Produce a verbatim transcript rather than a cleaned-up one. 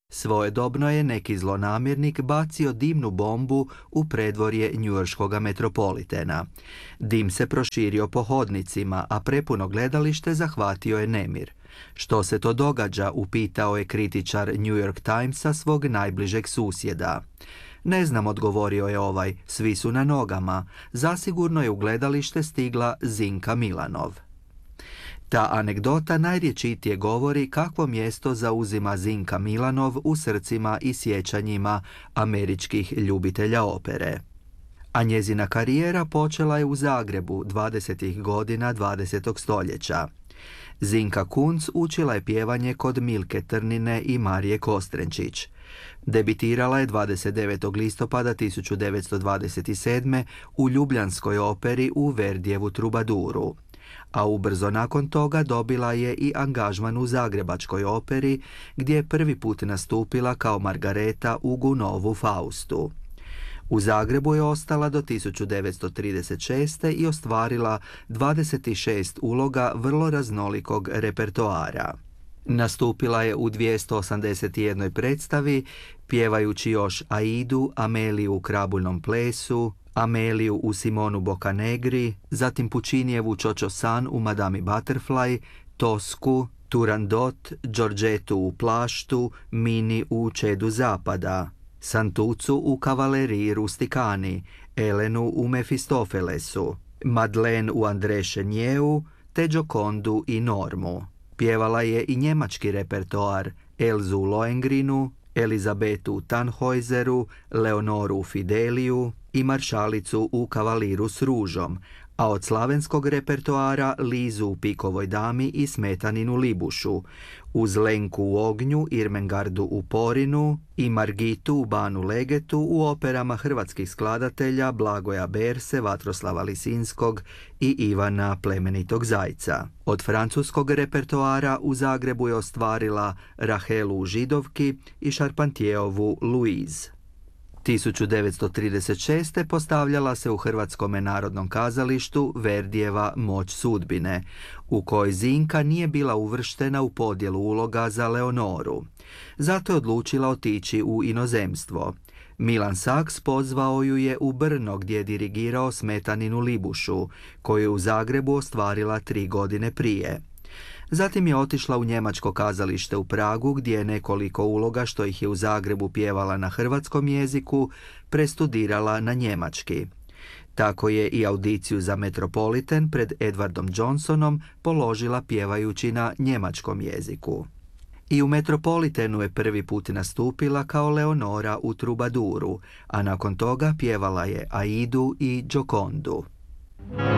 Svojedobno je neki zlonamjernik bacio dimnu bombu u predvorje njujorškoga metropolitena. Dim se proširio po hodnicima, a prepuno gledalište zahvatio je nemir. Što se to događa, upitao je kritičar New York Timesa svog najbližeg susjeda. Ne znam, odgovorio je ovaj, svi su na nogama. Zasigurno je u gledalište stigla Zinka Milanov. Ta anegdota najrječitije govori kakvo mjesto zauzima Zinka Milanov u srcima i sjećanjima američkih ljubitelja opere. A njezina karijera počela je u Zagrebu dvadesetih godina dvadesetog stoljeća. Zinka Kunc učila je pjevanje kod Milke Trnine i Marije Kostrenčić. Debitirala je dvadeset devetog listopada tisuću devetsto dvadeset sedme u Ljubljanskoj operi u Verdijevu Trubaduru, a ubrzo nakon toga dobila je i angažman u Zagrebačkoj operi, gdje je prvi put nastupila kao Margareta u Gunovu Faustu. U Zagrebu je ostala do tisuću devetsto trideset šeste i ostvarila dvadeset šest uloga vrlo raznolikog repertoara. Nastupila je u dvjesto osamdeset jednoj predstavi, pjevajući još Aidu, Ameliju u Krabuljnom plesu, Ameliju u Simonu Boccanegri, zatim Puccinijevu Čočo San u Madami Butterfly, Tosku, Turandot, Giorgettu u Plaštu, Mini u Čedu zapada, Santucu u Kavaleriji Rustikani, Elenu u Mefistofelesu, Madeleine u André Chenieru, te Giocondu i Normu. Pjevala je i njemački repertoar, Elzu u Lohengrinu, Elizabetu u Tannhäuseru, Leonoru u Fideliju i Maršalicu u Kavaliru s ružom, a od slavenskog repertoara Lizu u Pikovoj dami i Smetaninu Libušu, uz Lenku u Ognju, Irmengardu u Porinu i Margitu u Banu Legetu u operama hrvatskih skladatelja Blagoja Berse, Vatroslava Lisinskog i Ivana Plemenitog Zajca. Od francuskog repertoara u Zagrebu je ostvarila Rahelu u Židovki i Šarpantjeovu Louise. tisuću devetsto trideset šeste postavljala se u Hrvatskome narodnom kazalištu Verdijeva Moć sudbine, u kojoj Zinka nije bila uvrštena u podjelu uloga za Leonoru. Zato je odlučila otići u inozemstvo. Milan Saks pozvao ju je u Brno, gdje je dirigirao Smetaninu Libušu, koju je u Zagrebu ostvarila tri godine prije. Zatim je otišla u njemačko kazalište u Pragu, gdje je nekoliko uloga što ih je u Zagrebu pjevala na hrvatskom jeziku prestudirala na njemački. Tako je i audiciju za Metropolitan pred Edwardom Johnsonom položila pjevajući na njemačkom jeziku. I u Metropolitanu je prvi put nastupila kao Leonora u Trubaduru, a nakon toga pjevala je Aidu i Giocondu.